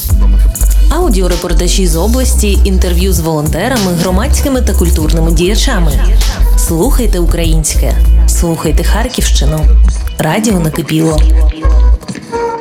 Аудіорепортажі з області, інтерв'ю з волонтерами, громадськими та культурними діячами. Слухайте українське. Слухайте Харківщину. Радіо Накипіло.